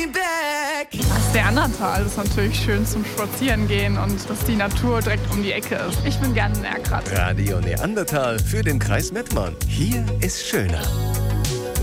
Das Neandertal ist natürlich schön zum Spazierengehen und dass die Natur direkt um die Ecke ist. Ich bin gerne in Erkrath. Radio Neandertal für den Kreis Mettmann. Hier ist schöner.